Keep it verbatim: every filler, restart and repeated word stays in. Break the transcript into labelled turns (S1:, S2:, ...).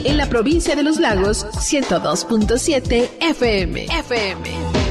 S1: en la provincia de Los Lagos, ciento dos punto siete F M. F M.